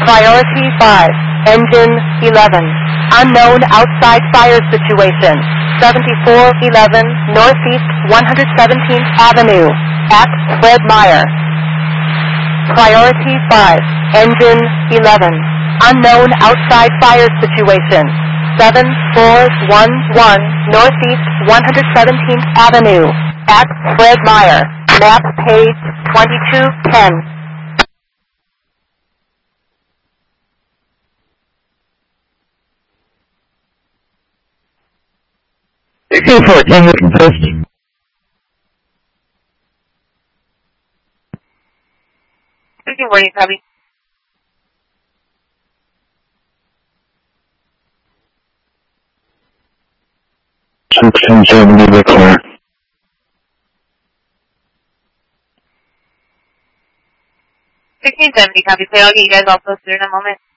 Priority 5, engine 11. Unknown outside fire situation. 7411 Northeast 117th Avenue at Fred Meyer. Priority 5, engine 11. Unknown outside fire situation. 7411 Northeast 117th Avenue at Fred Meyer. Map page 2210. 6410 looking post. Good morning, copy. Junction 70 clear. 1670, copy. So I'll get you guys all posted in a moment.